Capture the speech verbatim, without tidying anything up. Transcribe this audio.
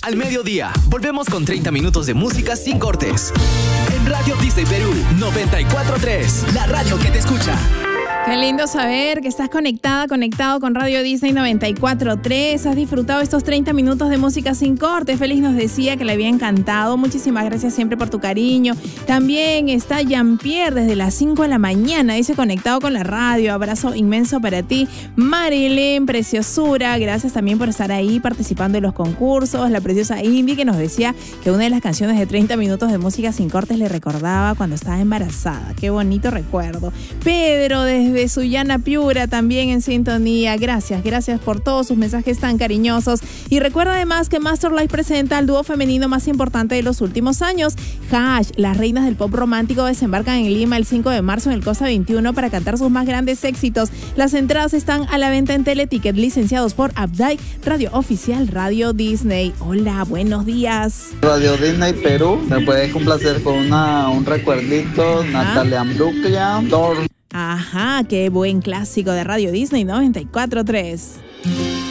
Al mediodía, volvemos con treinta minutos de música sin cortes. En Radio Disney Perú noventa y cuatro punto tres, la radio que te escucha. Qué lindo saber que estás conectada, conectado con Radio Disney noventa y cuatro punto tres. Has disfrutado estos treinta minutos de música sin corte. Félix nos decía que le había encantado. Muchísimas gracias siempre por tu cariño. También está Jean-Pierre desde las cinco de la mañana. Dice conectado con la radio. Abrazo inmenso para ti. Marilyn, preciosura. Gracias también por estar ahí participando en los concursos. La preciosa Indy que nos decía que una de las canciones de treinta minutos de música sin cortes le recordaba cuando estaba embarazada. Qué bonito recuerdo. Pedro desde de Sullana Piura también en sintonía. Gracias, gracias por todos sus mensajes tan cariñosos. Y recuerda además que Master Life presenta al dúo femenino más importante de los últimos años. Hash, las reinas del pop romántico, desembarcan en Lima el cinco de marzo en el Cosa veintiuno para cantar sus más grandes éxitos. Las entradas están a la venta en Teleticket, licenciados por Abdai, radio oficial Radio Disney. Hola, buenos días. Radio Disney Perú, me puedes complacer con una, un recuerdito. Natalia Ambruglia, Dor. Ajá, qué buen clásico de Radio Disney noventa y cuatro punto tres.